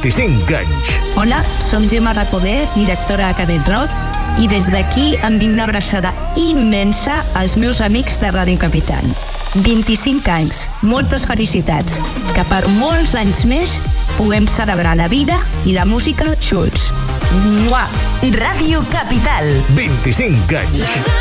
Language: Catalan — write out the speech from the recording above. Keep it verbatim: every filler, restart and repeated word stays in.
vint-i-cinc anys. Hola, som Gemma Recoder, directora de Canet Rock, i des d'aquí em dic una abraçada immensa als meus amics de Ràdio Capital. vint-i-cinc anys, moltes felicitats, que per molts anys més puguem celebrar la vida i la música junts. Mua! Ràdio Capital. vint-i-cinc anys.